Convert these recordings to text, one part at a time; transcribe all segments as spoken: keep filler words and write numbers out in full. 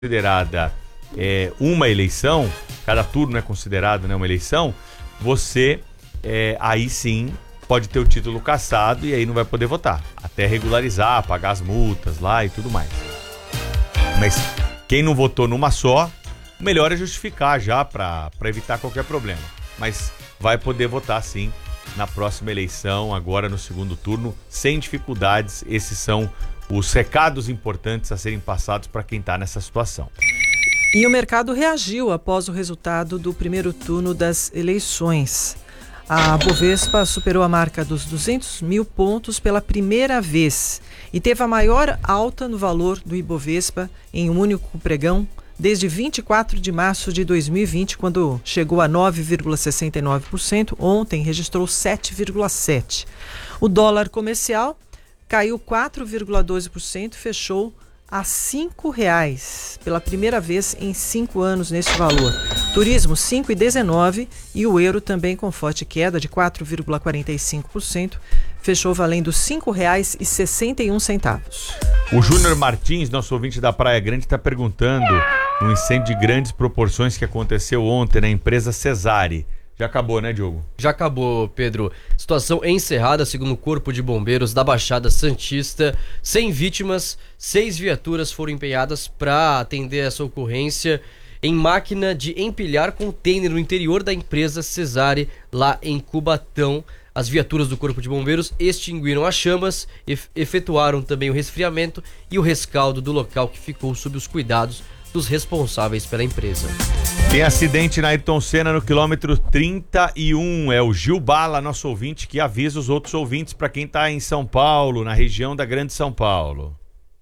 considerada é, uma eleição, cada turno é considerado, né, uma eleição, você é, aí sim pode ter o título cassado e aí não vai poder votar, até regularizar, pagar as multas lá e tudo mais. Mas quem não votou numa só, o melhor é justificar já para evitar qualquer problema. Mas vai poder votar sim na próxima eleição, agora no segundo turno, sem dificuldades. Esses são os recados importantes a serem passados para quem está nessa situação. E o mercado reagiu após o resultado do primeiro turno das eleições. A Bovespa superou a marca dos duzentos mil pontos pela primeira vez e teve a maior alta no valor do Ibovespa em um único pregão desde vinte e quatro de março de dois mil e vinte, quando chegou a nove vírgula sessenta e nove por cento. Ontem registrou sete vírgula sete por cento. O dólar comercial caiu quatro vírgula doze por cento e fechou a cinco reais, pela primeira vez em cinco anos nesse valor. Turismo cinco vírgula dezenove por cento e o euro também com forte queda de quatro vírgula quarenta e cinco por cento, fechou valendo cinco reais e sessenta e um centavos. O Júnior Martins, nosso ouvinte da Praia Grande, está perguntando um incêndio de grandes proporções que aconteceu ontem na empresa Cesare. Já acabou, né, Diogo? Já acabou, Pedro. Situação encerrada, segundo o Corpo de Bombeiros da Baixada Santista. Sem vítimas, seis viaturas foram empenhadas para atender essa ocorrência em máquina de empilhar container no interior da empresa Cesare, lá em Cubatão. As viaturas do Corpo de Bombeiros extinguiram as chamas, efetuaram também o resfriamento e o rescaldo do local, que ficou sob os cuidados dos responsáveis pela empresa. Tem acidente na Ayrton Senna no quilômetro trinta e um. É o Gil Bala, nosso ouvinte, que avisa os outros ouvintes para quem está em São Paulo, na região da Grande São Paulo.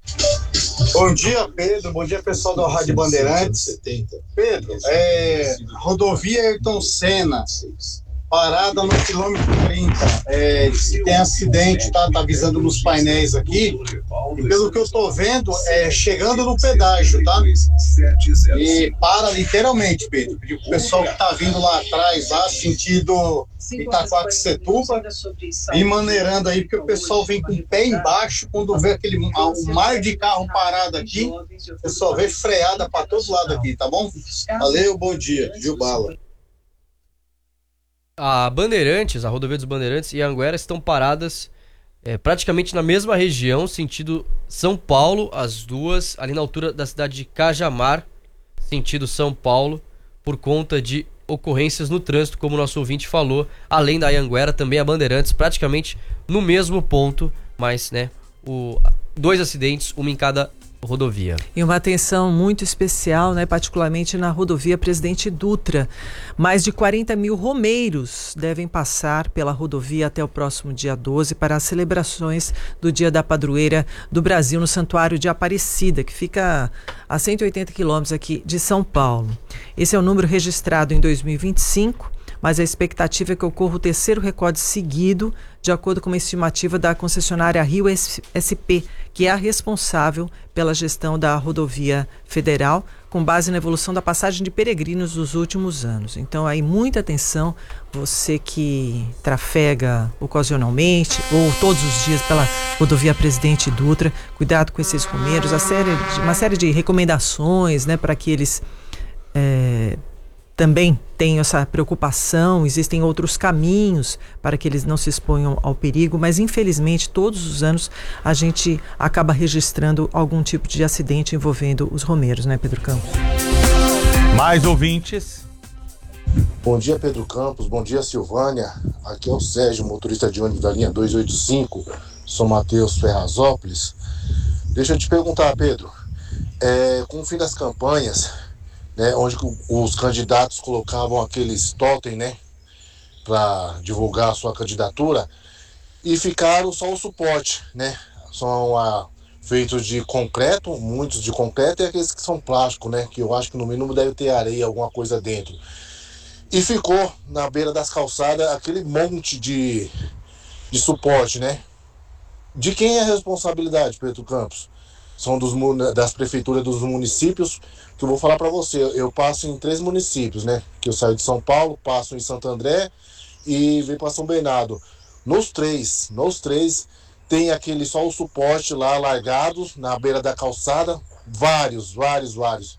Bom dia, Pedro. Bom dia, pessoal da Rádio Bandeirantes. Pedro, é, rodovia Ayrton Senna, parada no quilômetro trinta. É, se tem acidente, tá, tá avisando nos painéis aqui. E pelo que eu tô vendo, é chegando no pedágio, tá? E para literalmente, Pedro. Pediu pro pessoal que tá vindo lá atrás, lá, sentido Itaquaquecetuba, e maneirando aí, porque o pessoal vem com o pé embaixo, quando vê aquele um mar de carro parado aqui, o pessoal vê freada para todo lado aqui, tá bom? Valeu, bom dia. Gil Bala. A Bandeirantes, a rodovia dos Bandeirantes e a Anguera estão paradas é, praticamente na mesma região, sentido São Paulo, as duas, ali na altura da cidade de Cajamar, sentido São Paulo, por conta de ocorrências no trânsito, como o nosso ouvinte falou. Além da Anguera, também a Bandeirantes, praticamente no mesmo ponto, mas, né, o, dois acidentes, uma em cada rodovia. E uma atenção muito especial, né, particularmente na rodovia Presidente Dutra. Mais de quarenta mil romeiros devem passar pela rodovia até o próximo dia doze para as celebrações do Dia da Padroeira do Brasil no Santuário de Aparecida, que fica a cento e oitenta quilômetros aqui de São Paulo. Esse é o número registrado em dois mil e vinte e cinco, mas a expectativa é que ocorra o terceiro recorde seguido, de acordo com uma estimativa da concessionária Rio S P, que é a responsável pela gestão da rodovia federal, com base na evolução da passagem de peregrinos dos últimos anos. Então, aí, muita atenção, você que trafega ocasionalmente ou todos os dias pela rodovia Presidente Dutra, cuidado com esses romeiros, a série de, uma série de recomendações, né, para que eles é, também tenham essa preocupação. Existem outros caminhos para que eles não se exponham ao perigo, mas infelizmente todos os anos a gente acaba registrando algum tipo de acidente envolvendo os romeiros, né, Pedro Campos? Mais ouvintes. Bom dia, Pedro Campos. Bom dia, Silvânia. Aqui é o Sérgio, motorista de ônibus da linha duzentos e oitenta e cinco, São Mateus, Ferrazópolis. Deixa eu te perguntar, Pedro, é, com o fim das campanhas, né, onde os candidatos colocavam aqueles totem, né, para divulgar a sua candidatura, e ficaram só o suporte, né, são ah, feitos de concreto, muitos de concreto, e aqueles que são plástico, né, que eu acho que no mínimo deve ter areia, alguma coisa dentro. E ficou na beira das calçadas aquele monte de, de suporte, né. De quem é a responsabilidade, Pedro Campos? São dos, das prefeituras dos municípios, que eu vou falar para você. Eu passo em três municípios, né? Que eu saio de São Paulo, passo em Santo André e venho para São Bernardo. Nos três, nos três, tem aquele só o suporte lá largado na beira da calçada, Vários, vários, vários.